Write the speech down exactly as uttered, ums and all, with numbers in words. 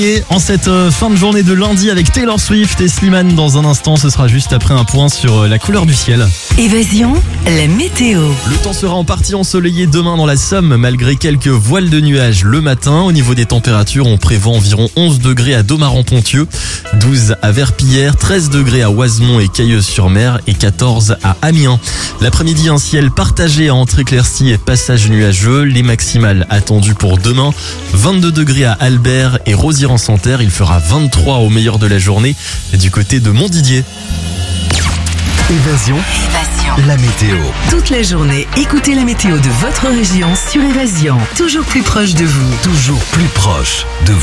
Et en cette euh, fin de journée de lundi avec Taylor Swift et Slimane dans un instant, ce sera juste après un point sur euh, la couleur du ciel. Évasion, la météo. Le temps sera en partie ensoleillé demain dans la Somme malgré quelques voiles de nuages le matin. Au niveau des températures, on prévoit environ onze degrés à Domaran-Ponthieu, douze à Verpillière, treize degrés à Oisemont et Cailleuse-sur-Mer et quatorze à Amiens. L'après-midi, un ciel partagé entre éclaircies et passages nuageux. Les maximales attendues pour demain, vingt-deux degrés à Albert et Rosières-en-Santerre. Il fera vingt-trois au meilleur de la journée du côté de Montdidier. Évasion, Évasion. la météo. Toute la journée, écoutez la météo de votre région sur Évasion. Toujours plus proche de vous. Toujours plus proche de vous.